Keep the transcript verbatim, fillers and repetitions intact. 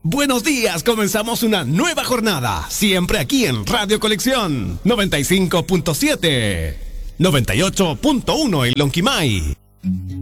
Buenos días, comenzamos una nueva jornada, siempre aquí en Radio Colección, noventa y cinco punto siete, noventa y ocho punto uno en Lonquimay.